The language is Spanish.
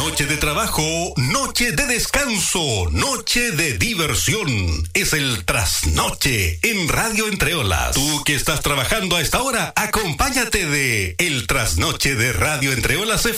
Noche de trabajo, noche de descanso, noche de diversión. Es el Trasnoche en Radio Entreolas. Tú que estás trabajando a esta hora, acompáñate de El Trasnoche de Radio Entreolas FM.